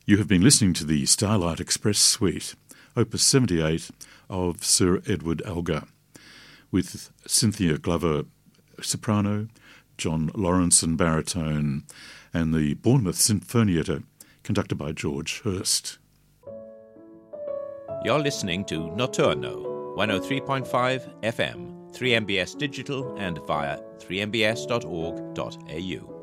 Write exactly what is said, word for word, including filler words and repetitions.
You have been listening to the Starlight Express Suite, Opus seventy-eight of Sir Edward Elgar, with Cynthia Glover soprano, John Lawrenson baritone, and the Bournemouth Sinfonietta, conducted by George Hurst. You're listening to Notturno, one oh three point five F M, three M B S digital and via three m b s dot org dot a u.